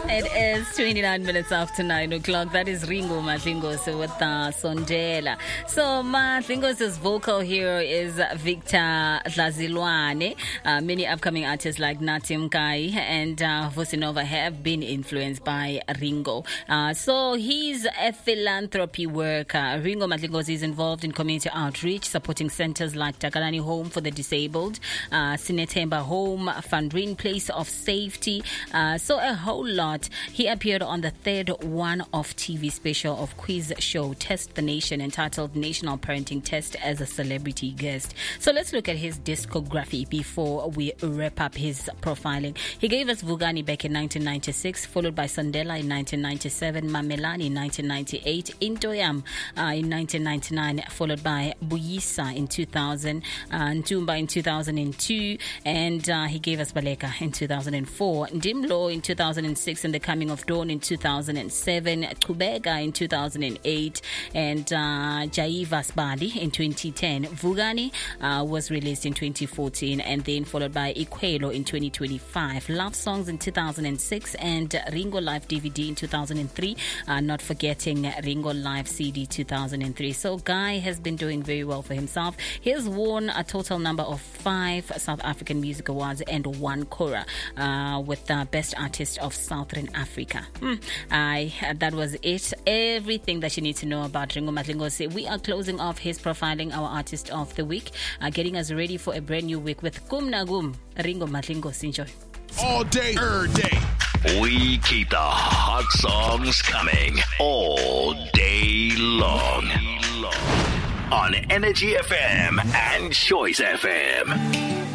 It is 29 minutes after 9 o'clock. That is Ringo Madlingozi with Sondela. So Madlingozi's vocal hero is Victor Dlazilwane. Many upcoming artists like Natim Kai and Vosinova have been influenced by Ringo. So he's a philanthropy worker. Ringo Madlingozi is involved in community outreach, supporting centers like Takalani Home for the Disabled, Sinetemba Home, Fundrin Place of Safety. So a whole lot. He appeared on the third one-off TV special of quiz show Test the Nation, entitled National Parenting Test, as a celebrity guest. So let's look at his discography before we wrap up his profiling. He gave us Vugani back in 1996, followed by Sondela in 1997, Mamelani in 1998, Intoyam in 1999, followed by Buyisa in 2000, Ntumba in 2002, and he gave us Baleka in 2004, Ndimlo in 2006, and The Coming of Dawn in 2007, Kubega in 2008, and Jaiva Spadi in 2010. Vugani was released in 2014, and then followed by Ikwelo in 2025. Love Songs in 2006, and Ringo Live DVD in 2003. Not forgetting Ringo Live CD 2003. So Guy has been doing very well for himself. He has won a total number of 5 South African Music Awards and 1 Kora with the Best Artist of Southern Africa. That was it. Everything that you need to know about Ringo Madlingozi. We are closing off his profiling, our artist of the week, getting us ready for a brand new week with Kum Nagum, Ringo Madlingozi. Enjoy. All day, every day. We keep the hot songs coming all day long. On Energy FM and Choice FM.